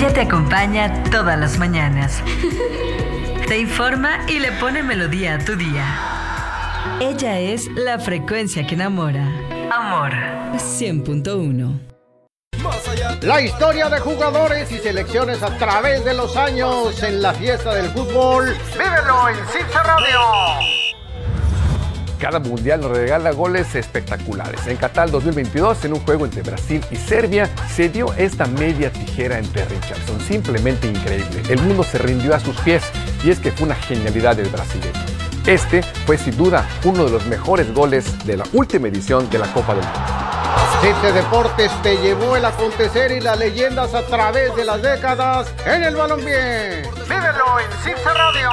Ella te acompaña todas las mañanas. Te informa y le pone melodía a tu día. Ella es la frecuencia que enamora. Amor 100.1. La historia de jugadores y selecciones a través de los años en la fiesta del fútbol. ¡Vívelo en Cinza Radio! Cada mundial nos regala goles espectaculares. En Qatar 2022, en un juego entre Brasil y Serbia, se dio esta media tijera entre Richarlison. Simplemente increíble. El mundo se rindió a sus pies y es que fue una genialidad del brasileño. Este fue sin duda uno de los mejores goles de la última edición de la Copa del Mundo. CICE Deportes te llevó el acontecer y las leyendas a través de las décadas en el balompié. ¡Vívelo en Cinza Radio!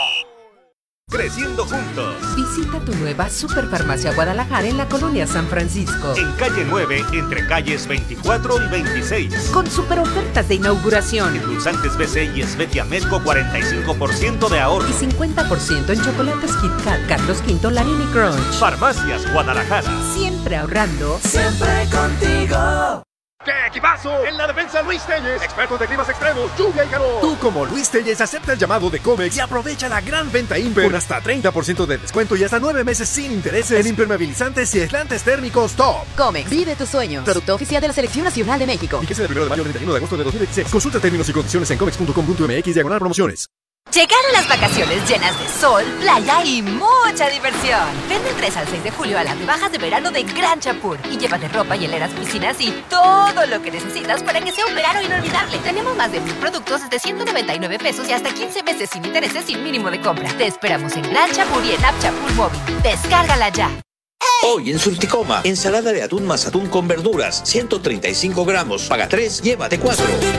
Creciendo juntos. Visita tu nueva Superfarmacia Guadalajara en la colonia San Francisco. En calle 9, entre calles 24 y 26. Con super ofertas de inauguración. Endulzantes BC y Esvetia Mezco, 45% de ahorro. Y 50% en chocolates Kit Kat, Carlos V, Larini Crunch. Farmacias Guadalajara. Siempre ahorrando. Siempre contigo. ¡Qué equipazo! En la defensa, Luis Telles, expertos de climas extremos, lluvia y calor. Tú, como Luis Telles, acepta el llamado de Comex y aprovecha la gran venta Imper con hasta 30% de descuento y hasta 9 meses sin intereses en impermeabilizantes y aislantes térmicos top. Comex, vive tus sueños. Producto oficial de la Selección Nacional de México. Y que sea del 1 de mayo al 31 de agosto de 2016. Consulta términos y condiciones en comex.com.mx/promociones. Llegaron las vacaciones llenas de sol, playa y mucha diversión. Ven del 3 al 6 de julio a las rebajas de verano de Gran Chapur y llévate ropa, hieleras, piscinas y todo lo que necesitas para que sea un verano inolvidable. Tenemos más de 1000 productos desde 199 pesos y hasta 15 meses sin intereses sin mínimo de compra. Te esperamos en Gran Chapur y en App Chapur Móvil. Descárgala ya. Hoy en Surticoma, ensalada de atún más atún con verduras, 135 gramos. Paga 3, llévate 4.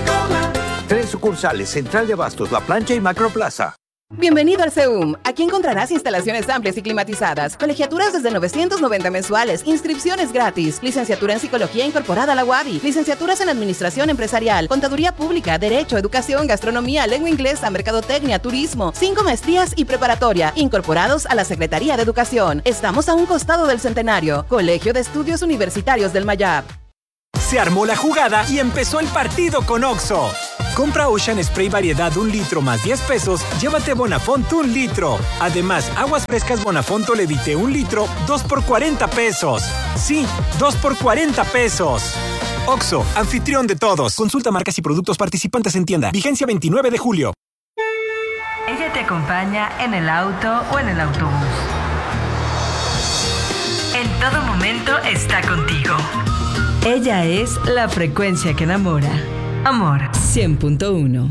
3 sucursales, Central de Abastos, La Plancha y Macroplaza. Bienvenido al CEUM. Aquí encontrarás instalaciones amplias y climatizadas, colegiaturas desde 990 mensuales, inscripciones gratis, licenciatura en Psicología incorporada a la UABI, licenciaturas en Administración Empresarial, Contaduría Pública, Derecho, Educación, Gastronomía, Lengua Inglesa, Mercadotecnia, Turismo, 5 maestrías y preparatoria, incorporados a la Secretaría de Educación. Estamos a un costado del Centenario. Colegio de Estudios Universitarios del Mayab. Se armó la jugada y empezó el partido con Oxxo. Compra Ocean Spray variedad 1 litro más 10 pesos, llévate Bonafont 1 litro. Además, aguas frescas Bonafont Levite 1 litro, 2 por 40 pesos. Sí, 2 por 40 pesos. Oxxo, anfitrión de todos. Consulta marcas y productos participantes en tienda. Vigencia 29 de julio. Ella te acompaña en el auto o en el autobús. En todo momento está contigo. Ella es la frecuencia que enamora. Amor 100.1.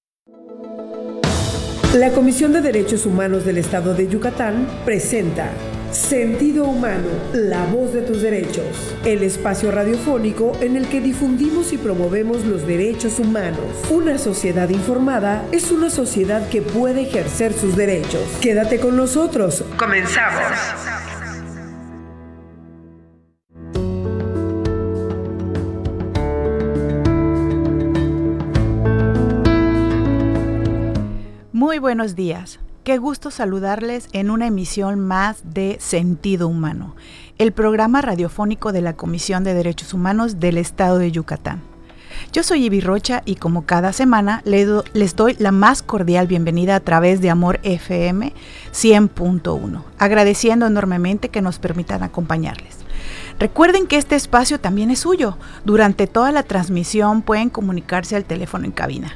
La Comisión de Derechos Humanos del Estado de Yucatán presenta Sentido Humano, la voz de tus derechos, el espacio radiofónico en el que difundimos y promovemos los derechos humanos. Una sociedad informada es una sociedad que puede ejercer sus derechos. Quédate con nosotros. Comenzamos. Muy buenos días. Qué gusto saludarles en una emisión más de Sentido Humano, el programa radiofónico de la Comisión de Derechos Humanos del Estado de Yucatán. Yo soy Ivy Rocha y como cada semana les doy la más cordial bienvenida a través de Amor FM 100.1, agradeciendo enormemente que nos permitan acompañarles. Recuerden que este espacio también es suyo. Durante toda la transmisión pueden comunicarse al teléfono en cabina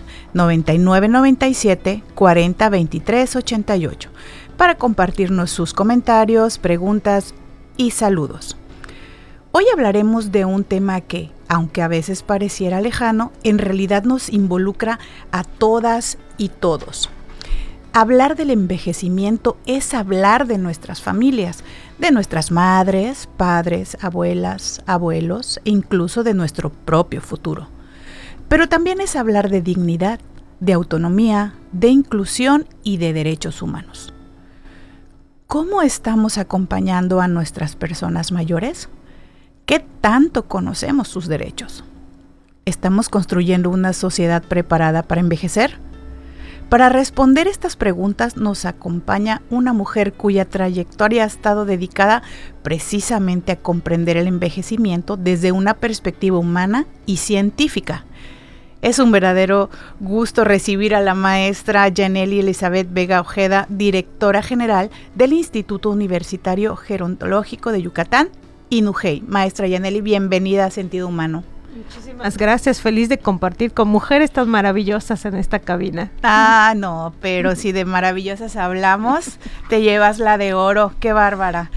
9997 40 23 88 para compartirnos sus comentarios, preguntas y saludos. Hoy hablaremos de un tema que, aunque a veces pareciera lejano, en realidad nos involucra a todas y todos. Hablar del envejecimiento es hablar de nuestras familias, de nuestras madres, padres, abuelas, abuelos e incluso de nuestro propio futuro. Pero también es hablar de dignidad, de autonomía, de inclusión y de derechos humanos. ¿Cómo estamos acompañando a nuestras personas mayores? ¿Qué tanto conocemos sus derechos? ¿Estamos construyendo una sociedad preparada para envejecer? Para responder estas preguntas nos acompaña una mujer cuya trayectoria ha estado dedicada precisamente a comprender el envejecimiento desde una perspectiva humana y científica. Es un verdadero gusto recibir a la maestra Yanely Elizabeth Vega Ojeda, directora general del Instituto Universitario Gerontológico de Yucatán, INUGEI. Maestra Yanely, bienvenida a Sentido Humano. Muchísimas gracias, feliz de compartir con mujeres tan maravillosas en esta cabina. No, pero si de maravillosas hablamos, te llevas la de oro, qué bárbara.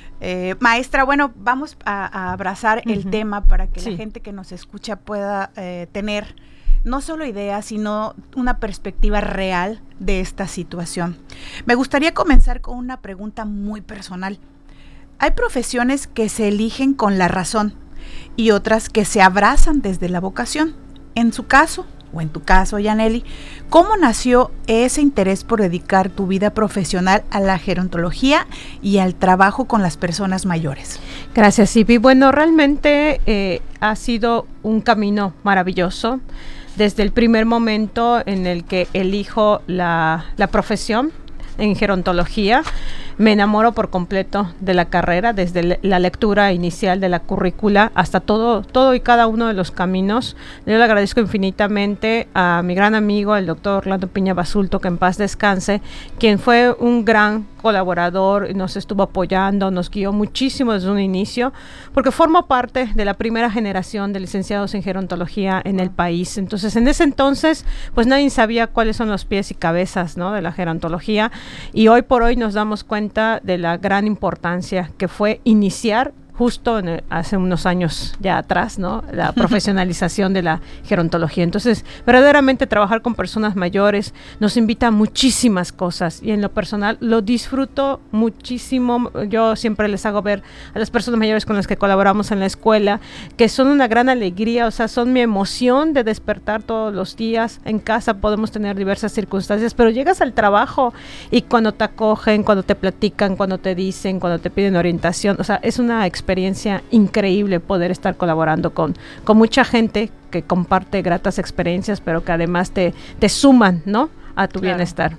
Maestra, bueno, vamos a abrazar el tema para que la gente que nos escucha pueda tener no solo ideas, sino una perspectiva real de esta situación. Me gustaría comenzar con una pregunta muy personal. Hay profesiones que se eligen con la razón y otras que se abrazan desde la vocación. En su caso, o en tu caso, Yanely, ¿cómo nació ese interés por dedicar tu vida profesional a la gerontología y al trabajo con las personas mayores? Gracias, Ivy. Bueno, realmente ha sido un camino maravilloso. Desde el primer momento en el que elijo la profesión en gerontología, me enamoro por completo de la carrera, desde la lectura inicial de la currícula hasta todo y cada uno de los caminos. Yo le agradezco infinitamente a mi gran amigo, el doctor Orlando Piña Basulto, que en paz descanse, quien fue un gran colaborador, nos estuvo apoyando, nos guió muchísimo desde un inicio, porque formo parte de la primera generación de licenciados en gerontología en el país. Entonces, en ese entonces, pues nadie sabía cuáles son los pies y cabezas, ¿no?, de la gerontología, y hoy por hoy nos damos cuenta de la gran importancia que fue iniciar justo hace unos años ya atrás, ¿no?, la profesionalización de la gerontología. Entonces, verdaderamente trabajar con personas mayores nos invita a muchísimas cosas y en lo personal lo disfruto muchísimo. Yo siempre les hago ver a las personas mayores con las que colaboramos en la escuela que son una gran alegría, o sea, son mi emoción de despertar todos los días. En casa podemos tener diversas circunstancias, pero llegas al trabajo y cuando te acogen, cuando te platican, cuando te dicen, cuando te piden orientación, o sea, es una experiencia increíble poder estar colaborando con mucha gente que comparte gratas experiencias, pero que además te suman, ¿no?, a tu bienestar.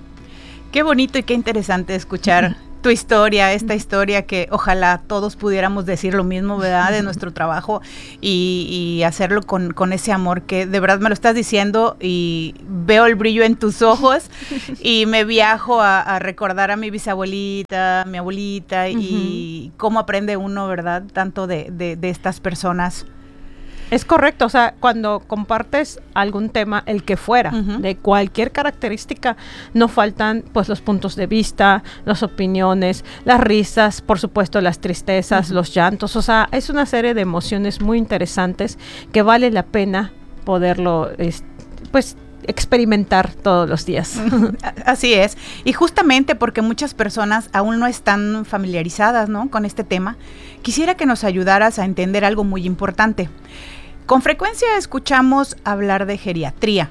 Qué bonito y qué interesante escuchar tu historia, esta historia que ojalá todos pudiéramos decir lo mismo, ¿verdad?, de nuestro trabajo y hacerlo con ese amor que de verdad me lo estás diciendo y veo el brillo en tus ojos y me viajo a recordar a mi bisabuelita, mi abuelita y cómo aprende uno, ¿verdad?, tanto de estas personas. Es correcto, o sea, cuando compartes algún tema, el que fuera, de cualquier característica, no faltan pues los puntos de vista, las opiniones, las risas, por supuesto las tristezas, los llantos, o sea, es una serie de emociones muy interesantes que vale la pena poderlo, pues, experimentar todos los días. Así es, y justamente porque muchas personas aún no están familiarizadas, ¿no?, con este tema, quisiera que nos ayudaras a entender algo muy importante. Con frecuencia escuchamos hablar de geriatría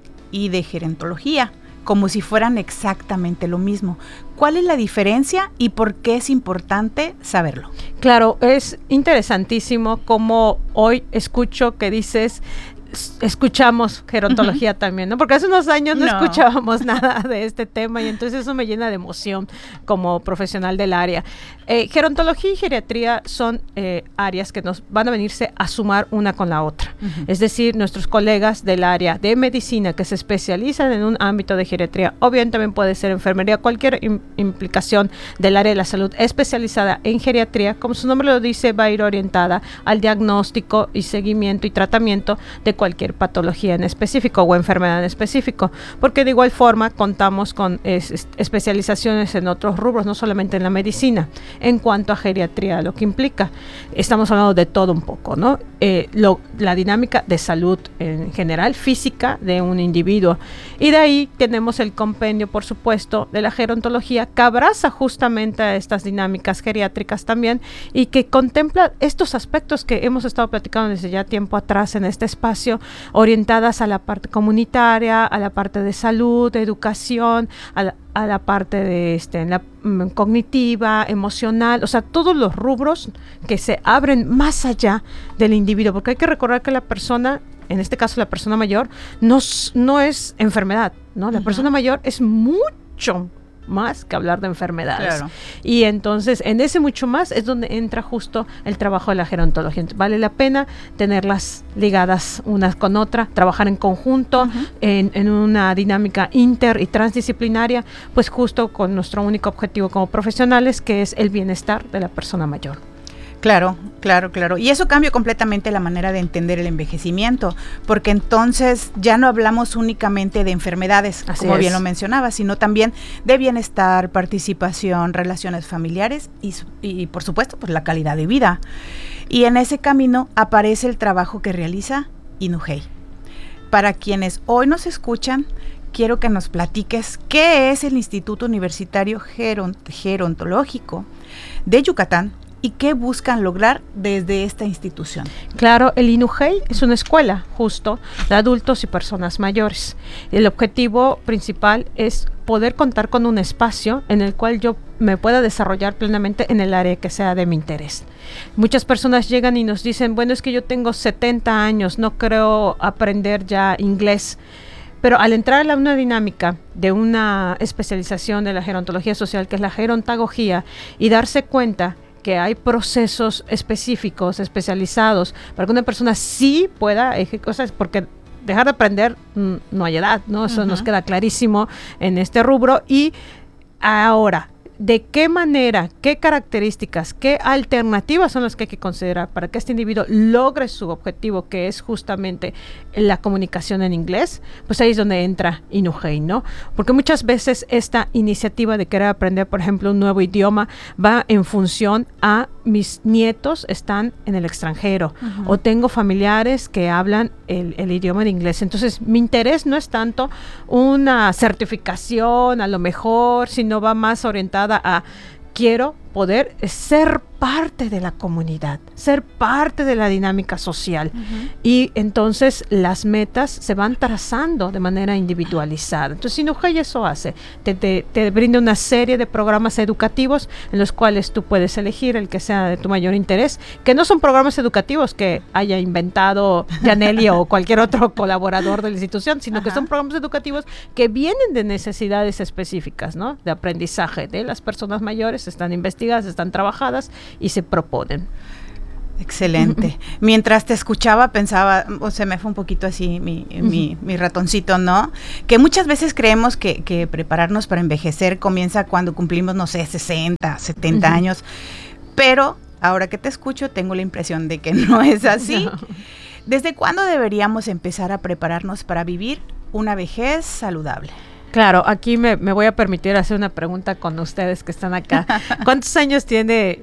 y de gerontología como si fueran exactamente lo mismo. ¿Cuál es la diferencia y por qué es importante saberlo? Claro, es interesantísimo como hoy escucho que dices escuchamos gerontología también, ¿no? Porque hace unos años no escuchábamos nada de este tema y entonces eso me llena de emoción como profesional del área. Gerontología y geriatría son áreas que nos van a venirse a sumar una con la otra. Es decir, nuestros colegas del área de medicina que se especializan en un ámbito de geriatría, o bien también puede ser enfermería, cualquier implicación del área de la salud especializada en geriatría, como su nombre lo dice, va a ir orientada al diagnóstico y seguimiento y tratamiento de cualquier patología en específico o enfermedad en específico, porque de igual forma contamos con especializaciones en otros rubros, no solamente en la medicina. En cuanto a geriatría, lo que implica, estamos hablando de todo un poco, ¿no? La dinámica de salud en general, física de un individuo, y de ahí tenemos el compendio, por supuesto, de la gerontología, que abraza justamente a estas dinámicas geriátricas también, y que contempla estos aspectos que hemos estado platicando desde ya tiempo atrás en este espacio, orientadas a la parte comunitaria, a la parte de salud, de educación, a la parte de la cognitiva, emocional, o sea, todos los rubros que se abren más allá del individuo, porque hay que recordar que la persona, en este caso la persona mayor, no es enfermedad, ¿no? La persona mayor es mucho más que hablar de enfermedades. Claro. Y entonces, en ese mucho más es donde entra justo el trabajo de la gerontología. Entonces, vale la pena tenerlas ligadas unas con otras, trabajar en conjunto, en una dinámica inter y transdisciplinaria, pues justo con nuestro único objetivo como profesionales, que es el bienestar de la persona mayor. Claro. Y eso cambia completamente la manera de entender el envejecimiento, porque entonces ya no hablamos únicamente de enfermedades, como bien lo mencionaba, sino también de bienestar, participación, relaciones familiares y por supuesto, pues la calidad de vida. Y en ese camino aparece el trabajo que realiza INUGEI. Para quienes hoy nos escuchan, quiero que nos platiques qué es el Instituto Universitario Gerontológico de Yucatán y qué buscan lograr desde esta institución. Claro, el INUGEI es una escuela justo de adultos y personas mayores. El objetivo principal es poder contar con un espacio en el cual yo me pueda desarrollar plenamente en el área que sea de mi interés. Muchas personas llegan y nos dicen, bueno, es que yo tengo 70 años, no creo aprender ya inglés. Pero al entrar a una dinámica de una especialización de la gerontología social, que es la gerontagogía, y darse cuenta que hay procesos específicos, especializados, para que una persona sí pueda cosas, porque dejar de aprender no hay edad, ¿no? Eso nos queda clarísimo en este rubro. Y ahora, ¿de qué manera, qué características, qué alternativas son las que hay que considerar para que este individuo logre su objetivo, que es justamente la comunicación en inglés? Pues ahí es donde entra INUGEI, ¿no? Porque muchas veces esta iniciativa de querer aprender, por ejemplo, un nuevo idioma va en función a mis nietos están en el extranjero o tengo familiares que hablan el idioma de inglés. Entonces, mi interés no es tanto una certificación, a lo mejor, sino va más orientada a quiero poder ser parte de la comunidad, ser parte de la dinámica social. Y entonces las metas se van trazando de manera individualizada. Entonces INUGEI eso hace, te brinda una serie de programas educativos en los cuales tú puedes elegir el que sea de tu mayor interés, que no son programas educativos que haya inventado Yaneli o cualquier otro colaborador de la institución, sino que son programas educativos que vienen de necesidades específicas, ¿no? De aprendizaje de las personas mayores, están investigadas, están trabajadas y se proponen. Excelente. Mientras te escuchaba pensaba, se me fue un poquito así mi ratoncito, ¿no? Que muchas veces creemos que prepararnos para envejecer comienza cuando cumplimos, no sé, 60, 70 años, pero ahora que te escucho tengo la impresión de que no es así. No. ¿Desde cuándo deberíamos empezar a prepararnos para vivir una vejez saludable? Claro, aquí me voy a permitir hacer una pregunta con ustedes que están acá. ¿Cuántos años tienes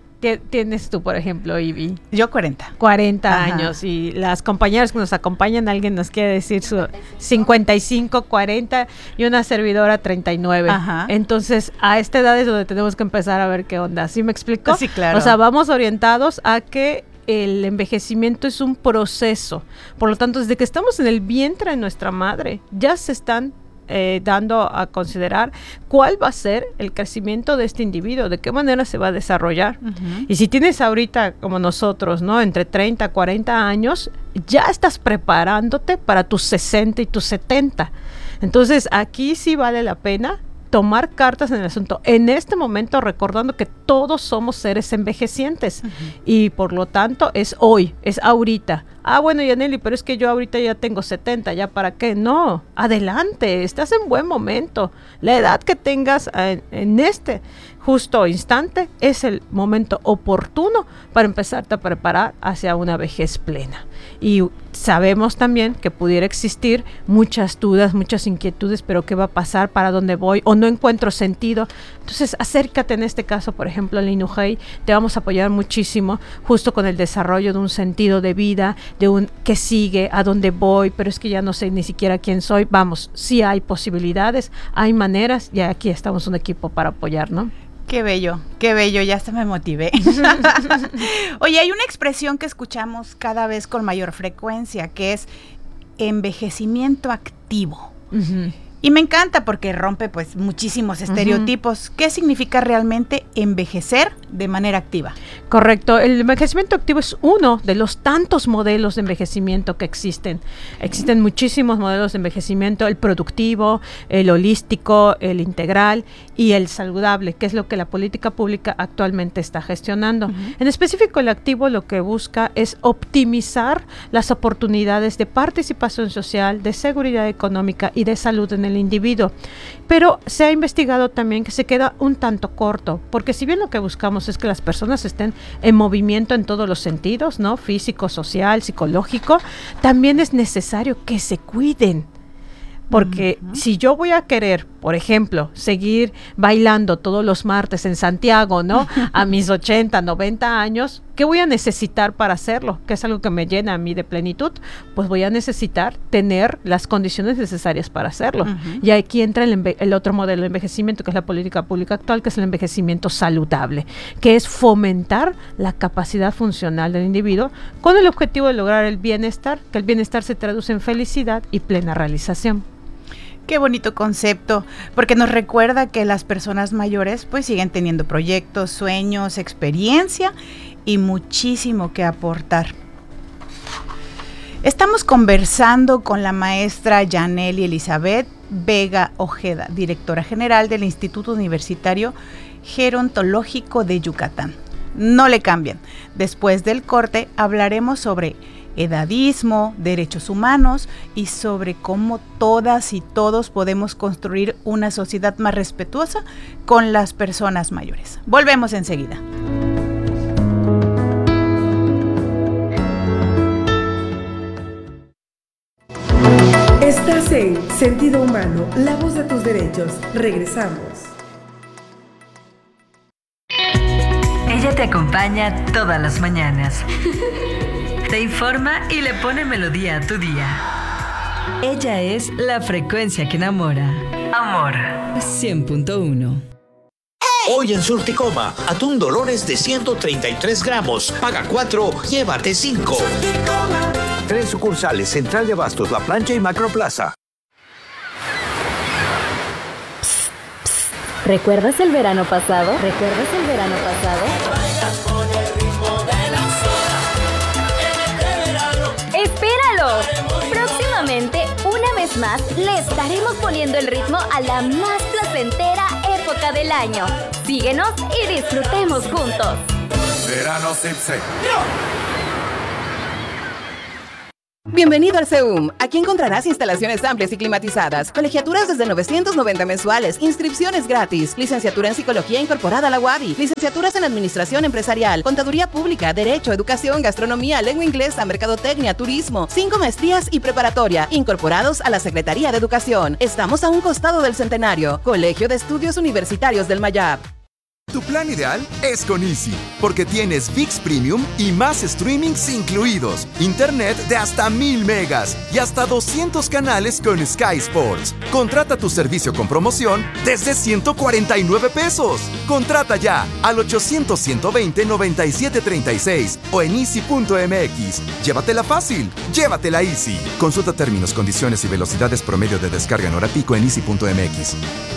tú, por ejemplo, Ivy? Yo 40. 40 años. Y las compañeras que nos acompañan, alguien nos quiere decir su 55, 40 y una servidora 39. Entonces, a esta edad es donde tenemos que empezar a ver qué onda. ¿Sí me explico? Sí, claro. O sea, vamos orientados a que el envejecimiento es un proceso. Por lo tanto, desde que estamos en el vientre de nuestra madre, ya se están dando a considerar cuál va a ser el crecimiento de este individuo, de qué manera se va a desarrollar. Y si tienes ahorita, como nosotros, ¿no? Entre 30 a 40 años, ya estás preparándote para tus 60 y tus 70. Entonces, aquí sí vale la pena tomar cartas en el asunto. En este momento, recordando que todos somos seres envejecientes y por lo tanto es hoy, es ahorita. Bueno, Yaneli, pero es que yo ahorita ya tengo 70, ¿ya para qué? No, adelante, estás en buen momento. La edad que tengas en este justo instante es el momento oportuno para empezarte a preparar hacia una vejez plena. Y sabemos también que pudiera existir muchas dudas, muchas inquietudes, pero ¿qué va a pasar? ¿Para dónde voy? ¿O no encuentro sentido? Entonces, acércate en este caso, por ejemplo, al INUGEI. Te vamos a apoyar muchísimo justo con el desarrollo de un sentido de vida, de un qué sigue, a dónde voy, pero es que ya no sé ni siquiera quién soy. Vamos, sí hay posibilidades, hay maneras y aquí estamos un equipo para apoyar, ¿no? Qué bello, ya hasta me motivé. Oye, hay una expresión que escuchamos cada vez con mayor frecuencia, que es envejecimiento activo. Y me encanta porque rompe pues muchísimos estereotipos. ¿Qué significa realmente envejecer de manera activa. Correcto, el envejecimiento activo es uno de los tantos modelos de envejecimiento que existen. Existen muchísimos modelos de envejecimiento, el productivo, el holístico, el integral y el saludable, que es lo que la política pública actualmente está gestionando. En específico, el activo lo que busca es optimizar las oportunidades de participación social, de seguridad económica y de salud en el individuo. Pero se ha investigado también que se queda un tanto corto, porque si bien lo que buscamos es que las personas estén en movimiento en todos los sentidos, ¿no? Físico, social, psicológico, también es necesario que se cuiden. Porque si yo voy a querer, por ejemplo, seguir bailando todos los martes en Santiago, ¿no? A mis 80, 90 años, ¿qué voy a necesitar para hacerlo? Que es algo que me llena a mí de plenitud. Pues voy a necesitar tener las condiciones necesarias para hacerlo. Y aquí entra el otro modelo de envejecimiento, que es la política pública actual, que es el envejecimiento saludable, que es fomentar la capacidad funcional del individuo con el objetivo de lograr el bienestar, que el bienestar se traduce en felicidad y plena realización. Qué bonito concepto, porque nos recuerda que las personas mayores pues siguen teniendo proyectos, sueños, experiencia y muchísimo que aportar. Estamos conversando con la maestra Yanely Elizabeth Vega Ojeda, directora general del Instituto Universitario Gerontológico de Yucatán. No le cambien. Después del corte hablaremos sobre edadismo, derechos humanos y sobre cómo todas y todos podemos construir una sociedad más respetuosa con las personas mayores. Volvemos enseguida. Estás en Sentido Humano, la voz de tus derechos. Regresamos. Ella te acompaña todas las mañanas. Te informa y le pone melodía a tu día. Ella es la frecuencia que enamora. Amor 100.1. Hoy en Surticoma, atún Dolores de 133 gramos. Paga 4, llévate 5. 3 sucursales, Central de Abastos, La Plancha y Macroplaza. ¿Recuerdas el verano pasado? ¡Espéralo! Próximamente, una vez más, le estaremos poniendo el ritmo a la más placentera época del año. Síguenos y disfrutemos juntos. Verano Sipse. Bienvenido al CEUM. Aquí encontrarás instalaciones amplias y climatizadas, colegiaturas desde 990 mensuales, inscripciones gratis, licenciatura en Psicología incorporada a la UABI, licenciaturas en Administración Empresarial, Contaduría Pública, Derecho, Educación, Gastronomía, Lengua Inglesa, Mercadotecnia, Turismo, 5 maestrías y preparatoria, incorporados a la Secretaría de Educación. Estamos a un costado del Centenario, Colegio de Estudios Universitarios del Mayab. Tu plan ideal es con Easy, porque tienes ViX Premium y más streamings incluidos, internet de hasta 1000 megas y hasta 200 canales con Sky Sports. Contrata tu servicio con promoción desde 149 pesos. Contrata ya al 800-120-9736 o en easy.mx. Llévatela fácil, llévatela Easy. Consulta términos, condiciones y velocidades promedio de descarga en hora pico en easy.mx.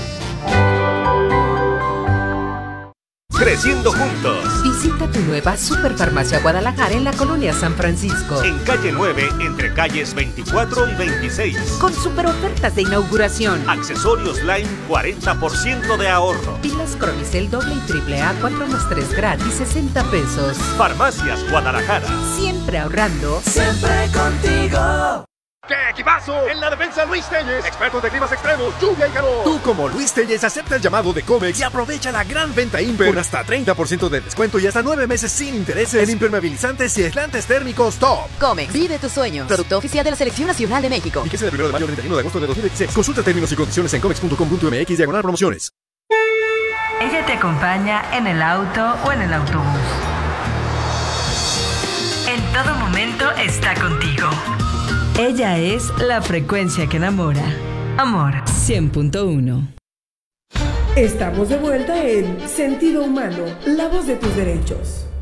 Creciendo juntos. Visita tu nueva Superfarmacia Guadalajara en la colonia San Francisco. En calle 9, entre calles 24 y 26. Con super ofertas de inauguración. Accesorios Line, 40% de ahorro. Pilas Cronicel doble y triple A 4+3 gratis, 60 pesos. Farmacias Guadalajara. Siempre ahorrando. Siempre contigo. ¡Qué equipazo! En la defensa Luis Telles, expertos de climas extremos, lluvia y calor. Tú como Luis Telles acepta el llamado de Comex y aprovecha la gran venta Imper con hasta 30% de descuento y hasta 9 meses sin intereses en impermeabilizantes y aislantes térmicos top. Comex, vive tus sueños. Producto oficial de la Selección Nacional de México. Fíjese del 1 de mayo al 31 de agosto de 2016. Consulta términos y condiciones en comex.com.mx/promociones. Ella te acompaña en el auto o en el autobús. En todo momento está contigo. Ella es la frecuencia que enamora. Amor 100.1. Estamos de vuelta en Sentido Humano, la voz de tus derechos.